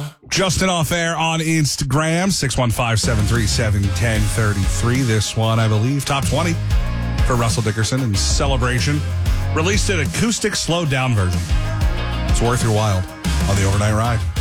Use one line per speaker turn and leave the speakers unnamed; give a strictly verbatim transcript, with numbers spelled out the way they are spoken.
Justin off air on Instagram, six one five, seven three seven, one zero three three. This one, I believe, top twenty for Russell Dickerson in celebration. Released an acoustic slowed down version. It's worth your while on the overnight ride.